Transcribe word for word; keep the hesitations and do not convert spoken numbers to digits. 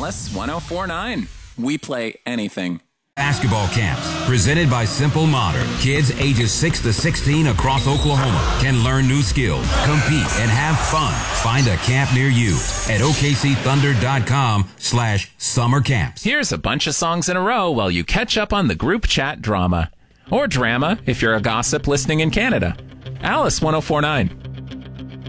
Alice ten forty-nine. We play anything. Basketball camps presented by Simple Modern. Kids ages six to sixteen across Oklahoma can learn new skills, compete, and have fun. Find a camp near you at O K C Thunder dot com slash summer camps. Here's a bunch of songs in a row while you catch up on the group chat drama. Or drama if you're a gossip listening in Canada. Alice ten forty-nine.